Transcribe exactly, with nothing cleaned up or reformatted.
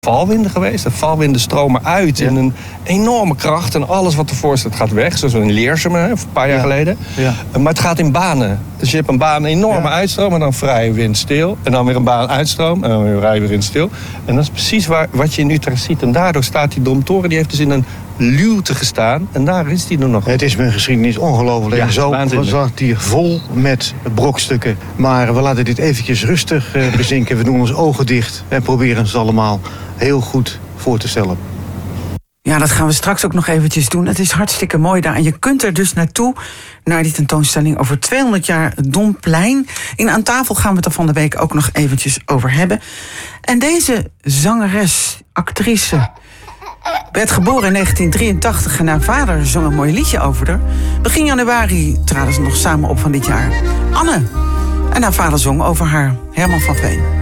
valwinden geweest. De valwinden stromen uit ja. in een enorme kracht. En alles wat ervoor staat gaat weg. Zoals in Leersum, een paar jaar ja. geleden. Ja. Maar het gaat in banen. Dus je hebt een baan, een enorme ja. uitstroom. En dan vrij windstil. En dan weer een baan uitstroom. En dan weer vrij windstil. En dat is precies waar, wat je in Utrecht ziet. En daardoor staat die Domtoren. Die heeft dus in een luwte gestaan. En daar is die er nog. Het is mijn geschiedenis ongelooflijk. Ja, zo zat hier vol met brokstukken. Maar we laten dit eventjes rustig uh, bezinken. We doen onze ogen dicht. En proberen het allemaal heel goed voor te stellen. Ja, dat gaan we straks ook nog eventjes doen. Het is hartstikke mooi daar. En je kunt er dus naartoe, naar die tentoonstelling over tweehonderd jaar Domplein. In Aan tafel gaan we het er van de week ook nog eventjes over hebben. En deze zangeres, actrice, werd geboren in negentien drieëntachtig en haar vader zong een mooi liedje over haar. Begin januari traden ze nog samen op van dit jaar. Anne. En haar vader zong over haar, Herman van Veen.